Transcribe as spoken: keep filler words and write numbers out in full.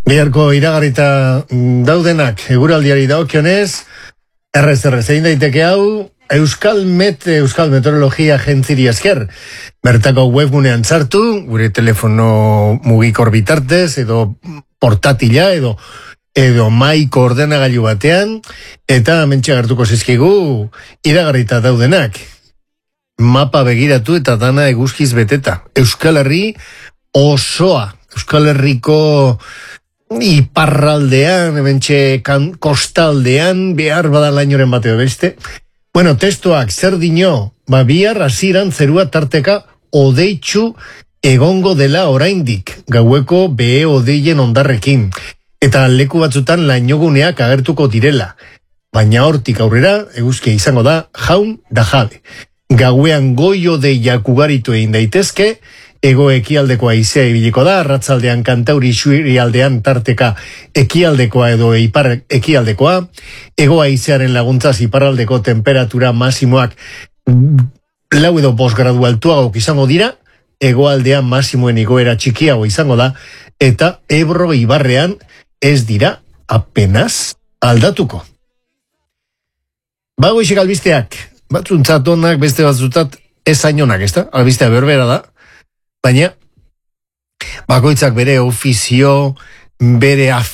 Biharko iragarrita daudenak eguraldiari dagokionez, errez errez egin daiteke hau Euskal Met, Euskal Meteorologia Agentziri esker. Bertako webgunean sartu, gure telefono mugikor bitartez, edo portatila, edo edo maiko ordenagailu batean, eta mentxe hartuko zizkigu iragarrita daudenak. Mapa begiratu eta dana eguzkiz beteta. Euskal Herri osoa. Euskal Herriko iparraldean, hementxe kostaldean, behar bada lainoren bateo beste. Bueno, testoak zer dino, ba bihar hasieran zerua tarteka odeitzu egongo dela oraindik, gaueko behe odeien ondarrekin. Eta leku batzutan lainoguneak agertuko direla. Baina hortik aurrera, eguzkia izango da, jaun da jabe. Gauean goio deiak ugaritu egin daitezke, ego ekialdeko haizea ibiliko da, arratzaldean kantauri suirialdean tarteka ekialdekoa edo ipar ekialdekoa, ego haizearen laguntzaz iparraldeko temperatura masimoak lau edo bost gradu altuago izango dira, egoaldean masimoen igoera txikiago izango da, eta Ebro ibarrean ez dira apenas aldatuko. Bago isek albisteak, batzuntzat onak, beste batzutat ez ainonak, ez da? Albistea berbera da. Baina, bakoitzak bere ofizio, bere